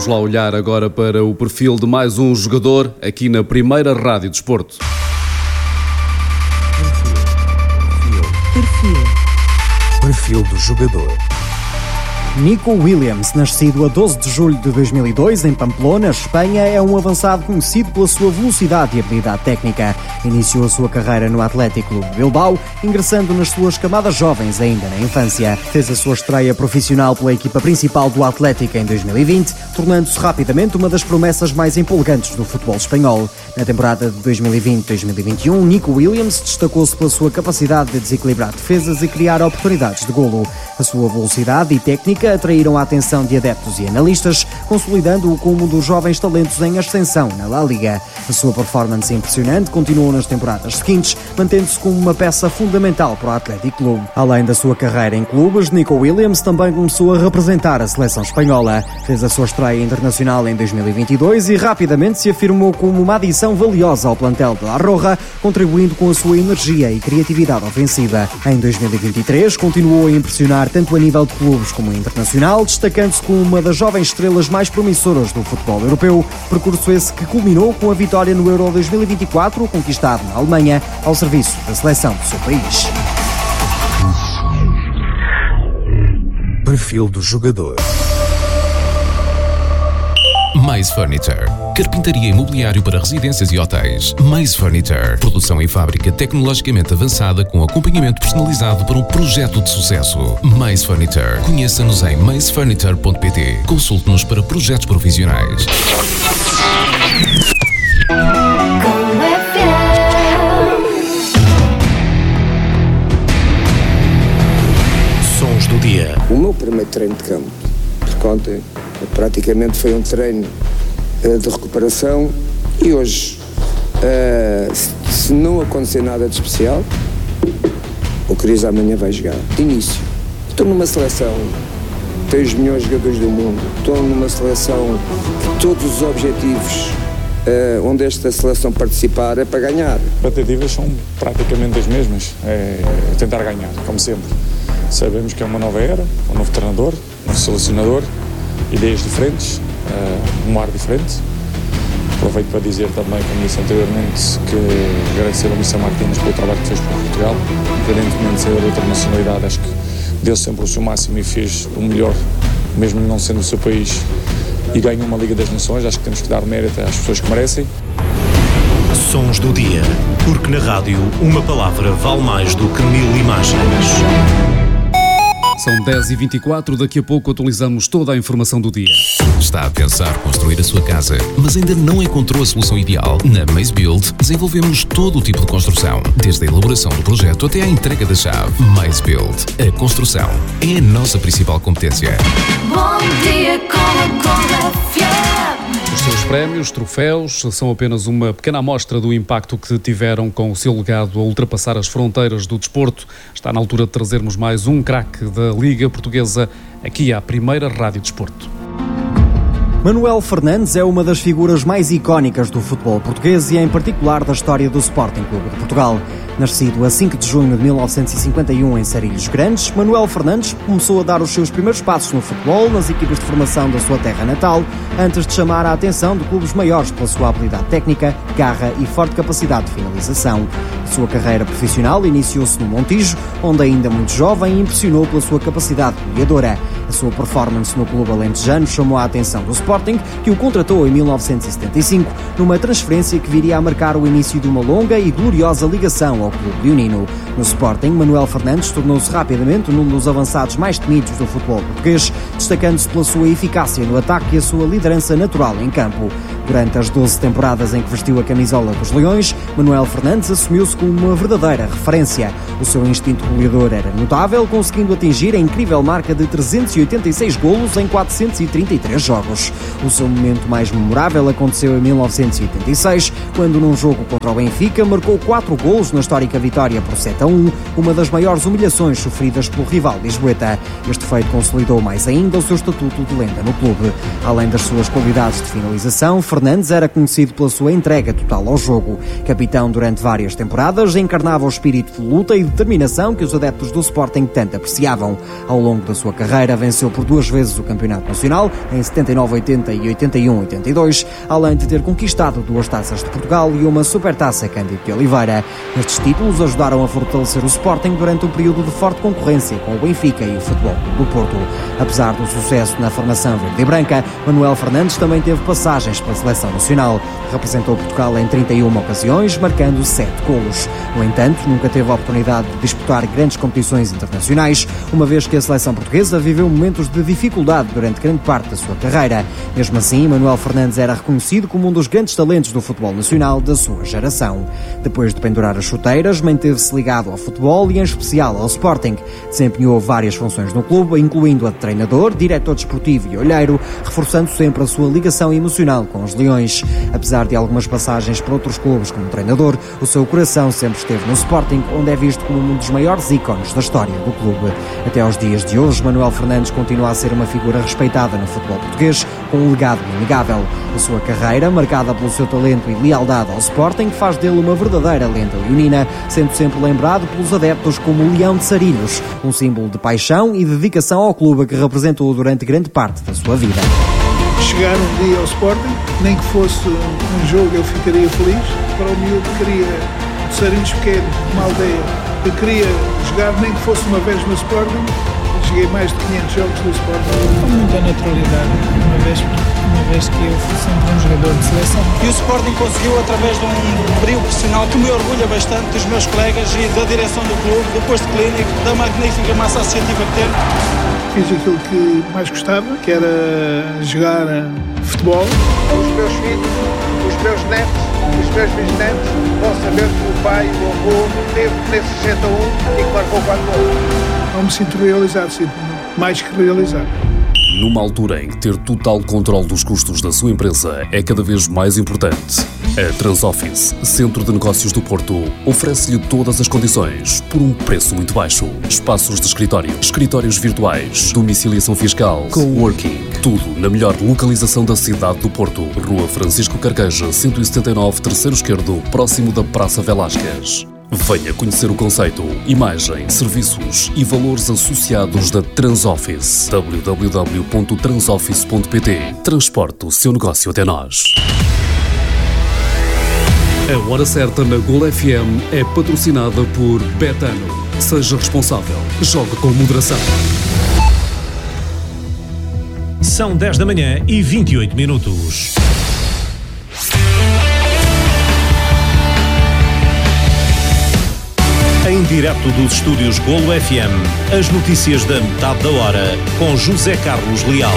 Vamos lá olhar agora para o perfil de mais um jogador aqui na primeira Rádio Desporto. Perfil do jogador. Nico Williams, nascido a 12 de julho de 2002 em Pamplona, Espanha, é um avançado conhecido pela sua velocidade e habilidade técnica. Iniciou a sua carreira no Athletic Club de Bilbao, ingressando nas suas camadas jovens ainda na infância. Fez a sua estreia profissional pela equipa principal do Athletic em 2020, tornando-se rapidamente uma das promessas mais empolgantes do futebol espanhol. Na temporada de 2020-2021, Nico Williams destacou-se pela sua capacidade de desequilibrar defesas e criar oportunidades de golo. A sua velocidade e técnica atraíram a atenção de adeptos e analistas, consolidando-o como um dos jovens talentos em ascensão na La Liga. A sua performance impressionante continuou nas temporadas seguintes, mantendo-se como uma peça fundamental para o Athletic Club. Além da sua carreira em clubes, Nico Williams também começou a representar a seleção espanhola. Fez a sua estreia internacional em 2022 e rapidamente se afirmou como uma adição valiosa ao plantel de La Roja, contribuindo com a sua energia e criatividade ofensiva. Em 2023, continuou a impressionar tanto a nível de clubes como internacional, destacando-se como uma das jovens estrelas mais promissoras do futebol europeu, percurso esse que culminou com a vitória no Euro 2024, conquistado na Alemanha, ao serviço da seleção do seu país. Perfil do jogador. Mais Furniture. Carpintaria e mobiliário para residências e hotéis. Mais Furniture. Produção em fábrica tecnologicamente avançada com acompanhamento personalizado para um projeto de sucesso. Mais Furniture. Conheça-nos em maisfurniture.pt. Consulte-nos para projetos profissionais. Sons do dia. O meu primeiro treino de campo, porque ontem praticamente foi um treino de recuperação e hoje, se não acontecer nada de especial, o Cris amanhã vai jogar. De início, estou numa seleção, tenho os melhores jogadores do mundo, estou numa seleção que todos os objetivos onde esta seleção participar é para ganhar. As expectativas são praticamente as mesmas, é tentar ganhar, como sempre. Sabemos que é uma nova era, um novo treinador, um novo selecionador, ideias diferentes, um ar diferente. Aproveito para dizer também, como disse anteriormente, que agradecer ao Missa Martínez pelo trabalho que fez por Portugal, independentemente de ser de outra nacionalidade, acho que deu sempre o seu máximo e fez o melhor, mesmo não sendo o seu país, e ganhou uma Liga das Nações. Acho que temos que dar mérito às pessoas que merecem. Sons do dia, porque na rádio uma palavra vale mais do que 1000 imagens. São 10h24, daqui a pouco atualizamos toda a informação do dia. Está a pensar construir a sua casa, mas ainda não encontrou a solução ideal? Na Maze Build desenvolvemos todo o tipo de construção, desde a elaboração do projeto até à entrega da chave. Maze Build. A construção é a nossa principal competência. Bom dia com a FM. Os seus prémios, troféus, são apenas uma pequena amostra do impacto que tiveram com o seu legado a ultrapassar as fronteiras do desporto. Está na altura de trazermos mais um craque da Liga Portuguesa aqui à primeira Rádio Desporto. Manuel Fernandes é uma das figuras mais icónicas do futebol português e em particular da história do Sporting Clube de Portugal. Nascido a 5 de junho de 1951 em Sarilhos Grandes, Manuel Fernandes começou a dar os seus primeiros passos no futebol nas equipas de formação da sua terra natal, antes de chamar a atenção de clubes maiores pela sua habilidade técnica, garra e forte capacidade de finalização. A sua carreira profissional iniciou-se no Montijo, onde ainda muito jovem impressionou pela sua capacidade goleadora. A sua performance no clube alentejano chamou a atenção do Sporting, que o contratou em 1975, numa transferência que viria a marcar o início de uma longa e gloriosa ligação ao clube leonino. No Sporting, Manuel Fernandes tornou-se rapidamente um dos avançados mais temidos do futebol português, destacando-se pela sua eficácia no ataque e a sua liderança natural em campo. Durante as 12 temporadas em que vestiu a camisola dos Leões, Manuel Fernandes assumiu-se como uma verdadeira referência. O seu instinto goleador era notável, conseguindo atingir a incrível marca de 386 golos em 433 jogos. O seu momento mais memorável aconteceu em 1986, quando num jogo contra o Benfica marcou 4 golos na histórica vitória por 7-1, uma das maiores humilhações sofridas pelo rival lisboeta. Este feito consolidou mais ainda o seu estatuto de lenda no clube. Além das suas qualidades de finalização, Fernandes era conhecido pela sua entrega total ao jogo. Capitão durante várias temporadas, encarnava o espírito de luta e determinação que os adeptos do Sporting tanto apreciavam. Ao longo da sua carreira, venceu por 2 vezes o Campeonato Nacional, em 79-80 e 81-82, além de ter conquistado 2 taças de Portugal e uma Supertaça Cândido de Oliveira. Estes títulos ajudaram a fortalecer o Sporting durante um período de forte concorrência com o Benfica e o Futebol Clube do Porto. Apesar do sucesso na formação verde e branca, Manuel Fernandes também teve passagens pela seleção nacional. Representou Portugal em 31 ocasiões, marcando 7 golos. No entanto, nunca teve a oportunidade de disputar grandes competições internacionais, uma vez que a seleção portuguesa viveu momentos de dificuldade durante grande parte da sua carreira. Mesmo assim, Manuel Fernandes era reconhecido como um dos grandes talentos do futebol nacional da sua geração. Depois de pendurar as chuteiras, manteve-se ligado ao futebol e em especial ao Sporting. Desempenhou várias funções no clube, incluindo a de treinador, diretor desportivo e olheiro, reforçando sempre a sua ligação emocional com os Leões. Apesar de algumas passagens por outros clubes como treinador, o seu coração sempre esteve no Sporting, onde é visto como um dos maiores ícones da história do clube. Até aos dias de hoje, Manuel Fernandes continua a ser uma figura respeitada no futebol português, com um legado inegável. A sua carreira, marcada pelo seu talento e lealdade ao Sporting, faz dele uma verdadeira lenda leonina, sendo sempre lembrado pelos adeptos como o Leão de Sarilhos, um símbolo de paixão e dedicação ao clube que representou durante grande parte da sua vida. Chegar um dia ao Sporting, nem que fosse um jogo, eu ficaria feliz. Para o miúdo que queria, de Sarilhos pequeno, uma aldeia, que queria jogar nem que fosse uma vez no Sporting, cheguei mais de 500 jogos do Sporting. Com muita naturalidade, uma vez que eu fui sempre um jogador de seleção. E o Sporting conseguiu, através de um brilho profissional que me orgulha bastante dos meus colegas e da direção do clube, do posto clínico, da magnífica massa associativa que temos. Fiz aquilo que mais gostava, que era jogar futebol. Os meus filhos, os meus netos, os meus bisnetos vão saber que o pai, o avô, teve nesse 61 e que marcou 4 gols. Não me sinto realizado, sinto-me mais que realizado. Numa altura em que ter total controle dos custos da sua empresa é cada vez mais importante, a Transoffice, Centro de Negócios do Porto, oferece-lhe todas as condições por um preço muito baixo. Espaços de escritório, escritórios virtuais, domiciliação fiscal, coworking, tudo na melhor localização da cidade do Porto. Rua Francisco Carqueja, 179, terceiro esquerdo, próximo da Praça Velásquez. Venha conhecer o conceito, imagem, serviços e valores associados da Transoffice. www.transoffice.pt. Transporte o seu negócio até nós. A Hora Certa na Gol FM é patrocinada por Betano. Seja responsável. Jogue com moderação. São 10 da manhã e 28 minutos. Em direto dos estúdios Golo FM, as notícias da metade da hora, com José Carlos Leal.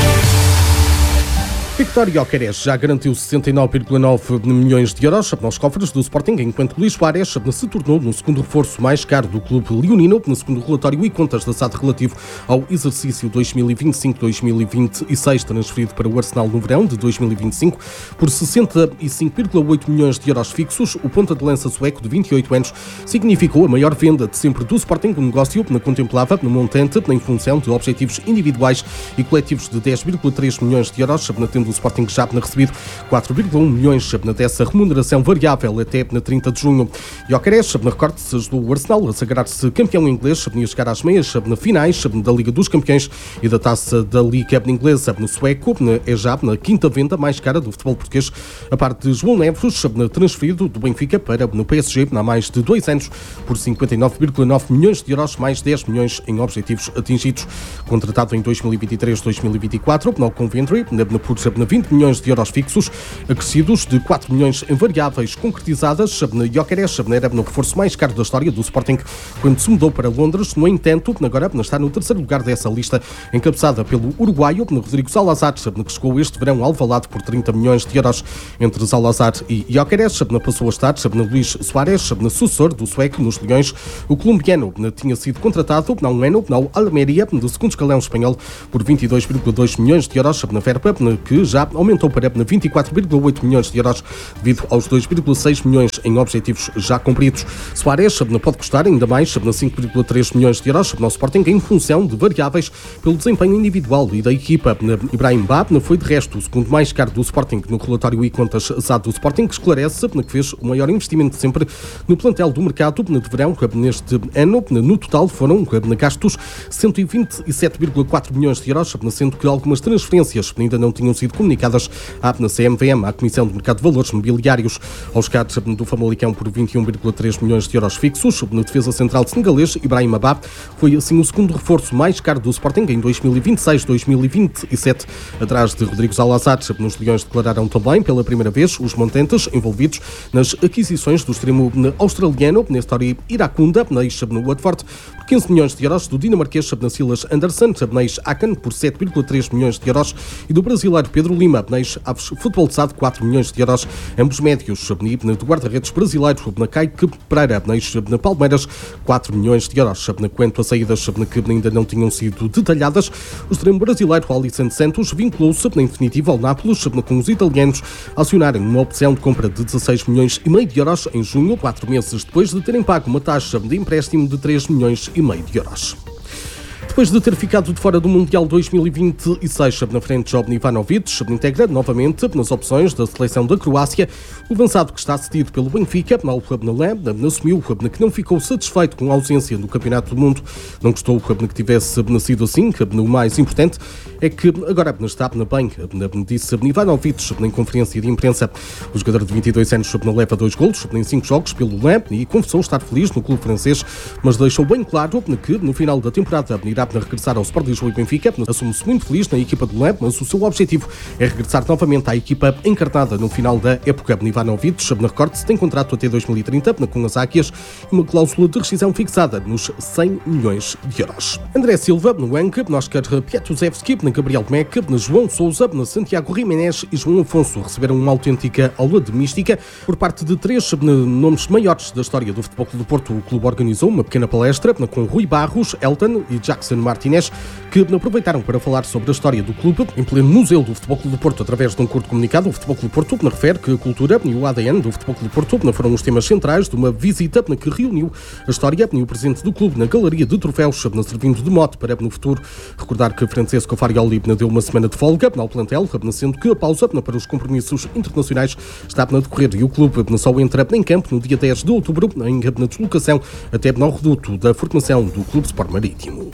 Victor Gyökeres já garantiu 69,9 milhões de euros nos cofres do Sporting, enquanto Luís Suárez se tornou no segundo reforço mais caro do clube leonino, no segundo relatório e contas da SAD relativo ao exercício 2025-2026, transferido para o Arsenal no verão de 2025, por 65,8 milhões de euros fixos. O ponta de lança sueco de 28 anos significou a maior venda de sempre do Sporting. O negócio contemplava no montante em função de objetivos individuais e coletivos de 10,3 milhões de euros, tendo o Sporting já recebido 4,1 milhões dessa remuneração variável até 30 de junho. Gyökeres, recorde-se, ajudou o Arsenal a sagrar-se campeão inglês e a chegar às meias finais da Liga dos Campeões e da Taça da Liga Inglesa. No sueco, é já na quinta venda mais cara do futebol português, a parte de João Neves, transferido do Benfica para no PSG há mais de 2 anos por 59,9 milhões de euros, mais 10 milhões em objetivos atingidos. Contratado em 2023-2024 no Coventry, por 20 milhões de euros fixos, acrescidos de 4 milhões em variáveis concretizadas. Gyökeres era no reforço mais caro da história do Sporting quando se mudou para Londres. No entanto, agora está no terceiro lugar dessa lista, encabeçada pelo uruguaio Rodrigo Salazar, que chegou este verão ao Alvalade por 30 milhões de euros. Entre Salazar e Gyökeres passou a estar Luís Suárez, sucessor do sueco nos Leões. O colombiano tinha sido contratado há um ano na Almeria, do segundo escalão espanhol, por 22,2 milhões de euros na verba, que já aumentou para 24,8 milhões de euros devido aos 2,6 milhões em objetivos já cumpridos. Soares pode custar ainda mais 5,3 milhões de euros no Sporting em função de variáveis pelo desempenho individual e da equipa. Ibrahim Ba foi de resto o segundo mais caro do Sporting no relatório e contas SAD do Sporting, que esclarece que fez o maior investimento de sempre no plantel do mercado de verão neste ano. No total foram gastos 127,4 milhões de euros, sendo que algumas transferências ainda não tinham sido comunicadas à CMVM, à Comissão de Mercado de Valores Mobiliários. Aos CAD do Famalicão por 21,3 milhões de euros fixos. Na defesa central senegalês, Ibrahim Ba foi assim o segundo reforço mais caro do Sporting em 2026-2027, atrás de Rodrigo Salazar. Nos Leões declararam também pela primeira vez os montantes envolvidos nas aquisições do extremo australiano Nestori Iracunda, no Watford, por 15 milhões de euros, do dinamarquês Silas Andersen, Aken, por 7,3 milhões de euros, e do brasileiro Pedro Lima, Aves Futebol SAD, 4 milhões de euros, ambos médios, do guarda-redes brasileiro Kaique Pereira, na Palmeiras, 4 milhões de euros. Quanto a saídas que ainda não tinham sido detalhadas, o extremo brasileiro Alisson Santos vinculou-se em definitivo ao Nápoles, com os italianos acionarem uma opção de compra de 16 milhões e meio de euros em junho, 4 meses depois de terem pago uma taxa de empréstimo de 3 milhões e meio de euros. Depois de ter ficado de fora do Mundial 2026, na frente Jovan Ivanovic integra novamente nas opções da seleção da Croácia. O avançado, que está cedido pelo Benfica, assumiu que não ficou satisfeito com a ausência do Campeonato do Mundo. Não gostou que tivesse nascido assim. O mais importante é que agora está bem, disse Ivanovic em conferência de imprensa. O jogador de 22 anos leva 2 golos em 5 jogos pelo Lens e confessou estar feliz no clube francês, mas deixou bem claro que no final da temporada irá regressar ao Sport Lisboa e Benfica. Assume-se muito feliz na equipa do Lens, mas o seu objetivo é regressar novamente à equipa encarnada no final da época. Ivanovic, na recorde-se, tem contrato até 2030 com as Águias e uma cláusula de rescisão fixada nos 100 milhões de euros. André Silva, no Anke, Oscar Piatuzewski, Gabriel Meck, João Sousa, Santiago Jiménez e João Afonso receberam uma autêntica aula de mística por parte de 3 nomes maiores da história do Futebol Clube do Porto. O clube organizou uma pequena palestra com Rui Barros, Elton e Jackson Martinez, que aproveitaram para falar sobre a história do clube em pleno Museu do Futebol Clube do Porto. Através de um curto comunicado, o Futebol Clube do Porto refere que a cultura e o ADN do Futebol Clube do Porto foram os temas centrais de uma visita que reuniu a história e o presente do clube na Galeria de Troféus, servindo de mote para no futuro. Recordar que Francesco Farioli deu uma semana de folga ao plantel, sendo que a pausa para os compromissos internacionais está a decorrer e o clube só entra em campo no dia 10 de outubro na deslocação até ao reduto da formação do Clube Sport Marítimo.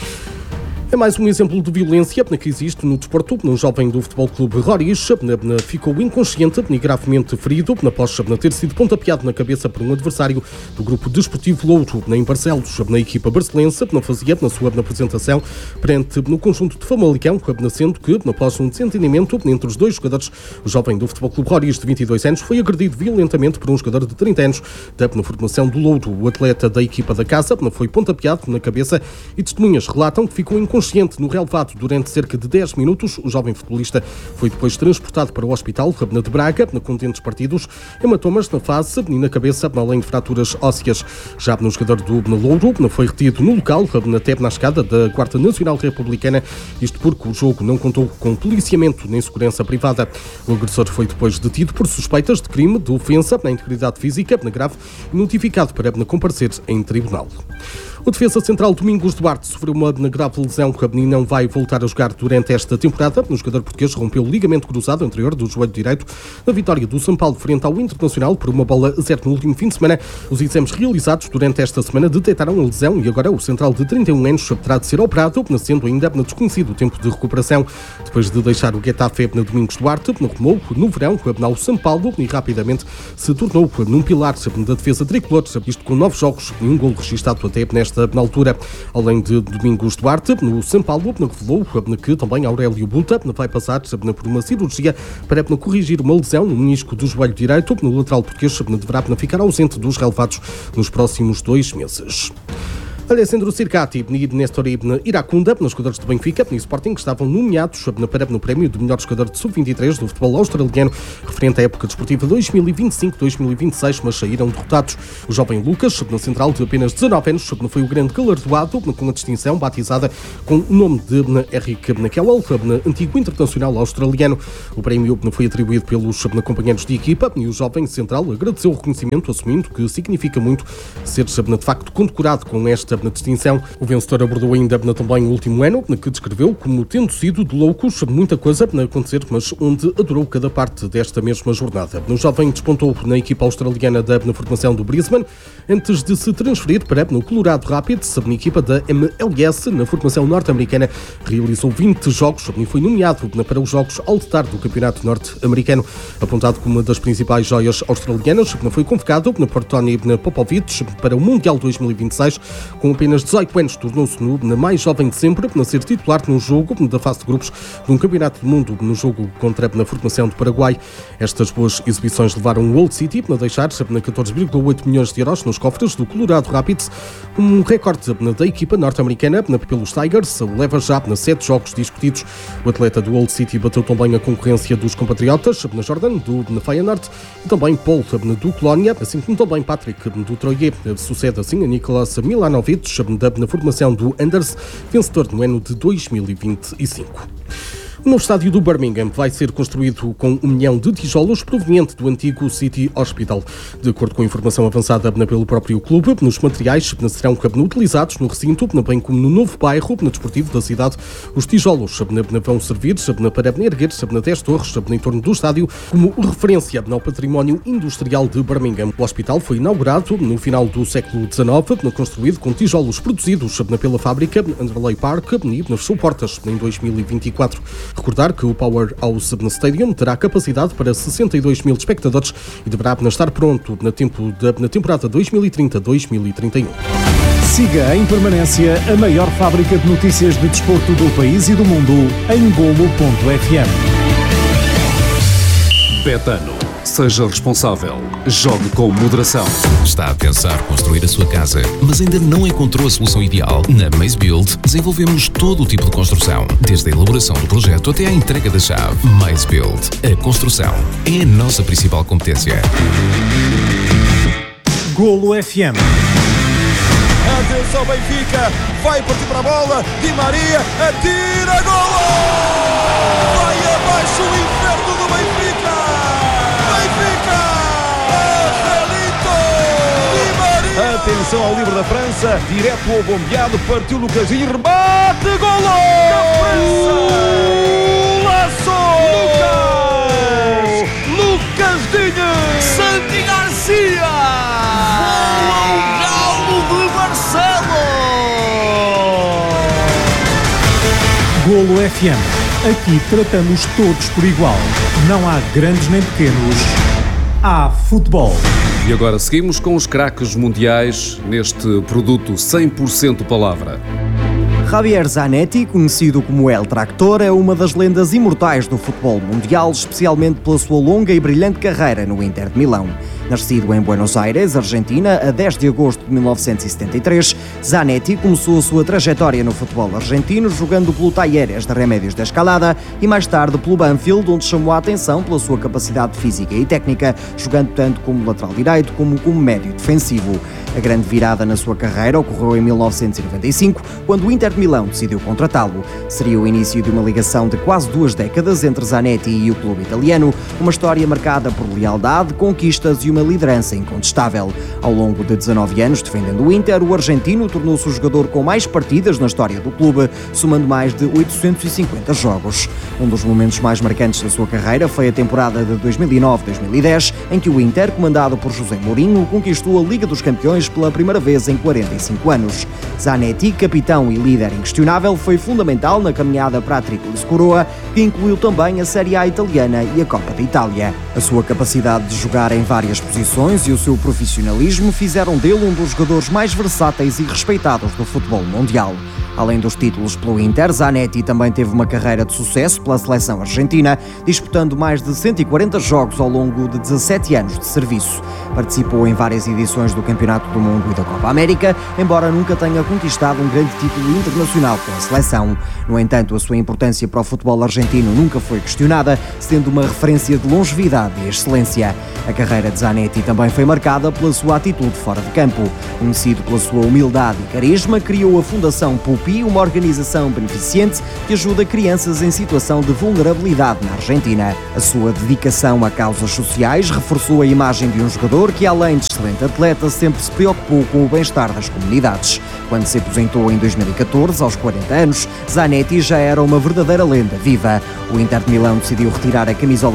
É mais um exemplo de violência que existe no desporto. Um jovem do Futebol Clube Roriz ficou inconsciente e gravemente ferido após ter sido pontapeado na cabeça por um adversário do grupo desportivo Louro em Barcelos. Na equipa barcelense fazia na sua apresentação perante no conjunto de Famalicão, sendo que após um desentendimento entre os dois jogadores, o jovem do Futebol Clube Roriz de 22 anos foi agredido violentamente por um jogador de 30 anos na formação do Louro. O atleta da equipa da casa foi pontapeado na cabeça e testemunhas relatam que ficou inconsciente no relevado durante cerca de 10 minutos. O jovem futebolista foi depois transportado para o hospital de Braga, com dentes partidos, hematomas na face e na cabeça, além de fraturas ósseas. Já no jogador do Louro foi retido no local, até na escada da Guarda Nacional Republicana, isto porque o jogo não contou com policiamento nem segurança privada. O agressor foi depois detido por suspeitas de crime de ofensa à integridade física grave e notificado para comparecer em tribunal. O defesa central Domingos Duarte sofreu uma grave lesão e não vai voltar a jogar durante esta temporada. O jogador português rompeu o ligamento cruzado anterior do joelho direito na vitória do São Paulo frente ao Internacional por uma bola a 0 no último fim de semana. Os exames realizados durante esta semana detectaram a lesão e agora o central de 31 anos terá de ser operado, sendo ainda desconhecido o tempo de recuperação. Depois de deixar o Getafe na Domingos Duarte, rumou no verão ao São Paulo e rapidamente se tornou num pilar da defesa tricolor, isto com 9 jogos e um golo registado até nesta altura. Além de Domingos Duarte, no São Paulo revelou que também Aurélio Buta vai passar por uma cirurgia para corrigir uma lesão no menisco do joelho direito. No lateral português deverá ficar ausente dos relevados nos próximos 2 meses. Alessandro Circati e Néstor Iracunda, nos jogadores do Benfica e Sporting, que estavam nomeados no prémio do melhor jogador de sub-23 do futebol australiano, referente à época desportiva 2025-2026, mas saíram derrotados. O jovem Lucas, na central de apenas 19 anos, foi o grande galardoado com a distinção batizada com o nome de Eric Kewell, antigo internacional australiano. O prémio foi atribuído pelos companheiros de equipa e o jovem central agradeceu o reconhecimento, assumindo que significa muito ser de facto condecorado com esta distinção. O vencedor abordou ainda também o último ano, que descreveu como tendo sido de loucos, muita coisa a acontecer, mas onde adorou cada parte desta mesma jornada. O jovem despontou na equipa australiana na formação do Brisbane, antes de se transferir para o Colorado Rapids, na equipa da MLS, na formação norte-americana. Realizou 20 jogos e foi nomeado para os Jogos All-Star do Campeonato Norte-Americano. Apontado como uma das principais joias australianas, foi convocado por Tony Popovich para o Mundial 2026. Com apenas 18 anos, tornou-se na mais jovem de sempre a ser titular no jogo da fase de grupos de um Campeonato do Mundo, no jogo contra a formação do Paraguai. Estas boas exibições levaram o Old City a deixar 14,8 milhões de euros nos cofres do Colorado Rapids, um recorde da equipa norte-americana pelos Tigers. Leva já 7 jogos discutidos. O atleta do Old City bateu também a concorrência dos compatriotas na Jordan, do Feyenoord, e também Paul do Colónia, assim como também Patrick do Troyes. Sucede assim a Nicolas Milanovic na formação do Anders, vencedor no ano de 2025. O novo estádio do Birmingham vai ser construído com 1 milhão de tijolos proveniente do antigo City Hospital. De acordo com a informação avançada pelo próprio clube, nos materiais serão utilizados no recinto, bem como no novo bairro desportivo da cidade. Os tijolos vão servir para erguer 10 torres em torno do estádio como referência ao património industrial de Birmingham. O hospital foi inaugurado no final do século XIX, construído com tijolos produzidos pela fábrica Underlay Park e fechou portas em 2024. Recordar que o Powerhouse Stadium terá capacidade para 62 mil espectadores e deverá estar pronto na temporada 2030-2031. Siga em permanência a maior fábrica de notícias de desporto do país e do mundo em Golo.fm. Betano. Seja responsável. Jogue com moderação. Está a pensar construir a sua casa, mas ainda não encontrou a solução ideal? Na Maze Build desenvolvemos todo o tipo de construção, desde a elaboração do projeto até à entrega da chave. Maze Build. A construção é a nossa principal competência. Golo FM. Atenção, Benfica, vai partir para a bola, Di Maria, atira, golo! Vai abaixo o inferno do Benfica! Benfica! Di Maria! Atenção ao livre da França, direto ao bombeado, partiu Lucas e rebate, golo! Da França! Laço! Lucas Digne! Santi Garcia! Golo FM. Aqui tratamos todos por igual. Não há grandes nem pequenos. Há futebol. E agora seguimos com os craques mundiais neste produto 100% palavra. Javier Zanetti, conhecido como El Tractor, é uma das lendas imortais do futebol mundial, especialmente pela sua longa e brilhante carreira no Inter de Milão. Nascido em Buenos Aires, Argentina, a 10 de agosto de 1973, Zanetti começou a sua trajetória no futebol argentino jogando pelo Talleres de Remédios da Escalada e mais tarde pelo Banfield, onde chamou a atenção pela sua capacidade física e técnica, jogando tanto como lateral direito como médio defensivo. A grande virada na sua carreira ocorreu em 1995, quando o Inter de Milão decidiu contratá-lo. Seria o início de uma ligação de quase 2 décadas entre Zanetti e o clube italiano, uma história marcada por lealdade, conquistas e uma liderança incontestável. Ao longo de 19 anos defendendo o Inter, o argentino tornou-se o jogador com mais partidas na história do clube, somando mais de 850 jogos. Um dos momentos mais marcantes da sua carreira foi a temporada de 2009-2010, em que o Inter, comandado por José Mourinho, conquistou a Liga dos Campeões pela primeira vez em 45 anos. Zanetti, capitão e líder inquestionável, foi fundamental na caminhada para a Tríplice Coroa, que incluiu também a Série A italiana e a Copa de Itália. A sua capacidade de jogar em várias posições e o seu profissionalismo fizeram dele um dos jogadores mais versáteis e respeitados do futebol mundial. Além dos títulos pelo Inter, Zanetti também teve uma carreira de sucesso pela seleção argentina, disputando mais de 140 jogos ao longo de 17 anos de serviço. Participou em várias edições do Campeonato do Mundo e da Copa América, embora nunca tenha conquistado um grande título internacional pela seleção. No entanto, a sua importância para o futebol argentino nunca foi questionada, sendo uma referência de longevidade e excelência. A carreira de Zanetti também foi marcada pela sua atitude fora de campo. Conhecido pela sua humildade e carisma, criou a Fundação Pupi, uma organização beneficente que ajuda crianças em situação de vulnerabilidade na Argentina. A sua dedicação a causas sociais reforçou a imagem de um jogador que, além de excelente atleta, sempre se preocupou com o bem-estar das comunidades. Quando se aposentou em 2014, aos 40 anos, Zanetti já era uma verdadeira lenda viva. O Inter de Milão decidiu retirar a camisola